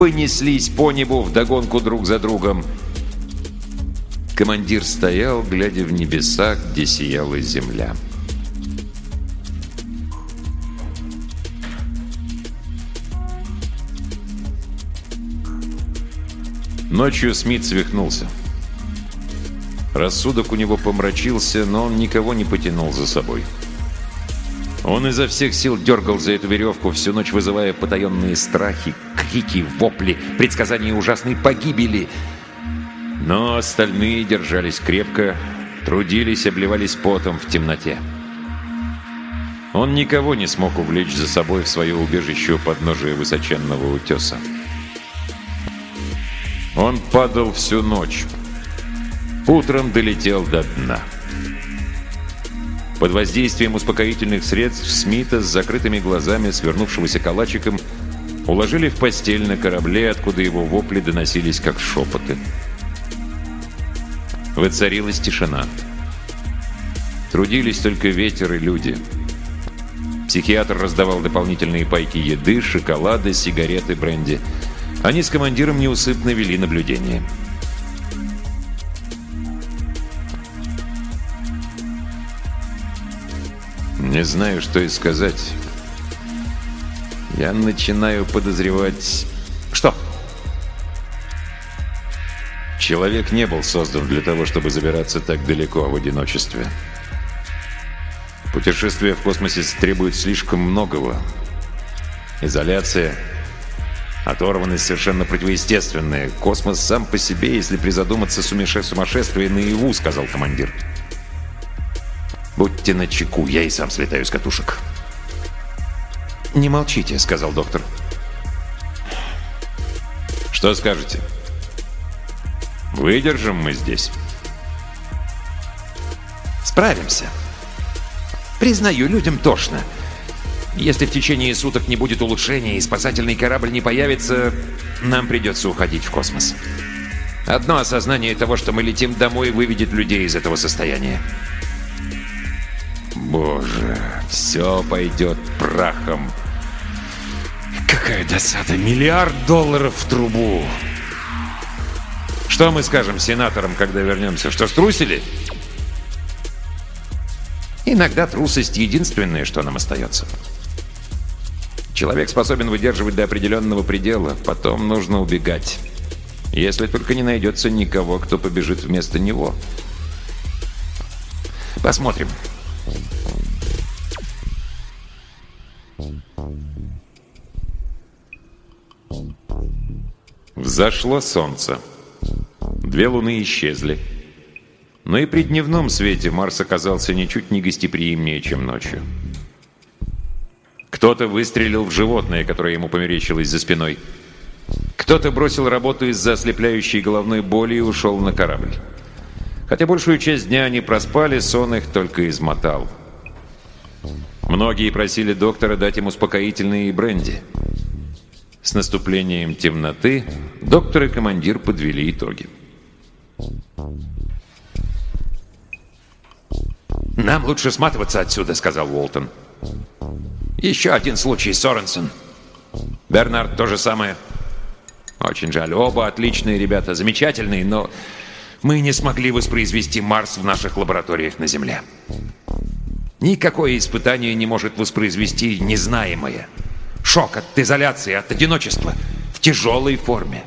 понеслись по небу вдогонку друг за другом. Командир стоял, глядя в небеса, где сияла земля. Ночью Смит свихнулся. Рассудок у него помрачился, но он никого не потянул за собой. Он изо всех сил дергал за эту веревку, всю ночь вызывая потаенные страхи, крики, вопли, предсказания ужасной погибели. Но остальные держались крепко, трудились, обливались потом в темноте. Он никого не смог увлечь за собой в свое убежище у подножия высоченного утеса. Он падал всю ночь. Утром долетел до дна. Под воздействием успокоительных средств Смита с закрытыми глазами, свернувшегося калачиком, уложили в постель на корабле, откуда его вопли доносились как шепоты. Воцарилась тишина. Трудились только ветер и люди. Психиатр раздавал дополнительные пайки еды, шоколада, сигареты, бренди. Они с командиром неусыпно вели наблюдение. Не знаю, что и сказать. Я начинаю подозревать... Что? Человек не был создан для того, чтобы забираться так далеко в одиночестве. Путешествие в космосе требует слишком многого. Изоляция, оторванность совершенно противоестественная. Космос сам по себе, если призадуматься, сумасшествие наяву, сказал командир. Будьте начеку, я и сам слетаю с катушек. Не молчите, сказал доктор. Что скажете? Выдержим мы здесь? Справимся. Признаю, людям тошно. Если в течение суток не будет улучшения и спасательный корабль не появится, нам придется уходить в космос. Одно осознание того, что мы летим домой, выведет людей из этого состояния. Боже, все пойдет прахом. Какая досада! $1 миллиард в трубу! Что мы скажем сенаторам, когда вернемся? Что, струсили? Иногда трусость — единственное, что нам остается. Человек способен выдерживать до определенного предела, потом нужно убегать. Если только не найдется никого, кто побежит вместо него. Посмотрим. Взошло солнце. 2 луны исчезли. Но и при дневном свете Марс оказался ничуть не гостеприимнее, чем ночью. Кто-то выстрелил в животное, которое ему померещилось за спиной. Кто-то бросил работу из-за ослепляющей головной боли и ушел на корабль. Хотя большую часть дня они проспали, сон их только измотал. Многие просили доктора дать им успокоительные и бренди. С наступлением темноты доктор и командир подвели итоги. «Нам лучше сматываться отсюда», — сказал Уолтон. «Еще один случай, Соренсон. Бернард то же самое. Очень жаль. Оба отличные ребята, замечательные, но мы не смогли воспроизвести Марс в наших лабораториях на Земле. Никакое испытание не может воспроизвести незнаемое. Шок от изоляции, от одиночества в тяжелой форме.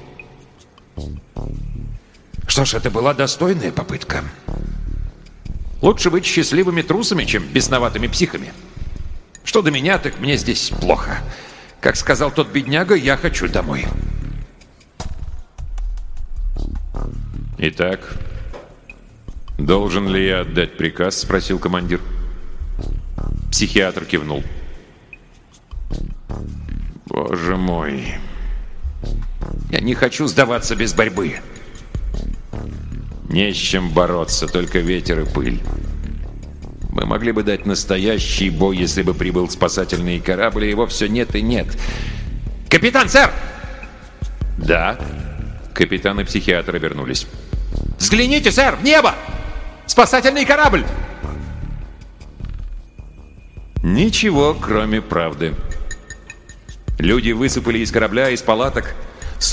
Что ж, это была достойная попытка. Лучше быть счастливыми трусами, чем бесноватыми психами. Что до меня, так мне здесь плохо. Как сказал тот бедняга, я хочу домой». «Итак, должен ли я отдать приказ?» — спросил командир. Психиатр кивнул. «Боже мой! Я не хочу сдаваться без борьбы». «Не с чем бороться, только ветер и пыль. Мы могли бы дать настоящий бой, если бы прибыл спасательный корабль, и его все нет и нет». «Капитан, сэр!» «Да?» Капитан и психиатр обернулись. «Взгляните, сэр, в небо! Спасательный корабль!» Ничего, кроме правды. Люди высыпали из корабля, из палаток.